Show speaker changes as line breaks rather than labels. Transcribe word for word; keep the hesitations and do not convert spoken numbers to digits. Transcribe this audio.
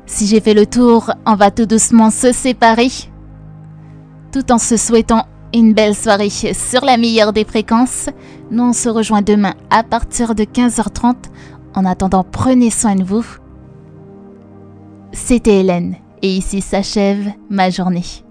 Si j'ai fait le tour, on va tout doucement se séparer. Tout en se souhaitant une belle soirée sur la meilleure des fréquences. Nous on se rejoint demain à partir de quinze heures trente. En attendant, prenez soin de vous. C'était Hélène et ici s'achève ma journée.